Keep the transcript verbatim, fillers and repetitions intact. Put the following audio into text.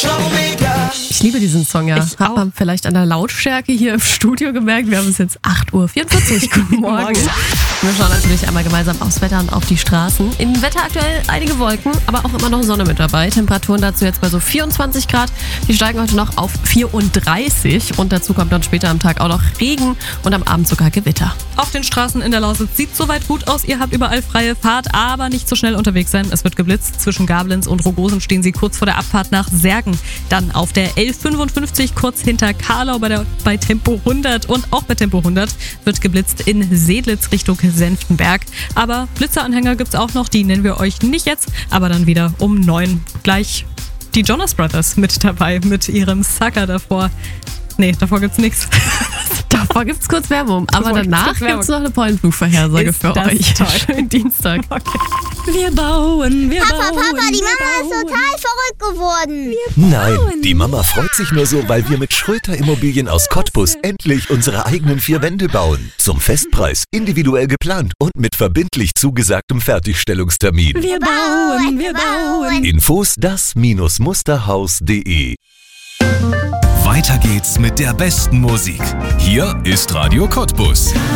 Ich liebe diesen Song, ja. Ich Hat man vielleicht an der Lautstärke hier im Studio gemerkt. Wir haben es jetzt acht Uhr vierundvierzig. Guten Morgen. Wir schauen natürlich einmal gemeinsam aufs Wetter und auf die Straßen. Im Wetter aktuell einige Wolken, aber auch immer noch Sonne mit dabei. Temperaturen dazu jetzt bei so vierundzwanzig Grad. Die steigen heute noch auf vierunddreißig. Und dazu kommt dann später am Tag auch noch Regen und am Abend sogar Gewitter. Auf den Straßen in der Lausitz sieht soweit gut aus. Ihr habt überall freie Fahrt, aber nicht so schnell unterwegs sein. Es wird geblitzt. Zwischen Gablenz und Rogosen stehen sie kurz vor der Abfahrt nach Särgen. Dann auf der L fünfundfünfzig kurz hinter Karlau bei, der, bei Tempo hundert und auch bei Tempo hundert wird geblitzt in Sedlitz Richtung Senftenberg. Aber Blitzeranhänger gibt es auch noch, die nennen wir euch nicht jetzt, aber dann wieder um neun. Gleich die Jonas Brothers mit dabei, mit ihrem Sucker davor. Nee, davor gibt's nichts. Davor gibt's kurz Werbung, aber Davor danach gibt's Werbung. gibt's noch eine Pollenflugvorhersage Ist für das euch. toll. Schönen Dienstag. Okay. Wir bauen, wir Papa, bauen. Papa, die wir Mama ist bauen. total verrückt geworden. Nein, die Mama freut sich nur so, weil wir mit Schröter Immobilien aus Cottbus endlich unsere eigenen vier Wände bauen. Zum Festpreis, individuell geplant und mit verbindlich zugesagtem Fertigstellungstermin. Wir bauen, wir bauen. Infos das Musterhaus punkt de. Weiter geht's mit der besten Musik. Hier ist Radio Cottbus.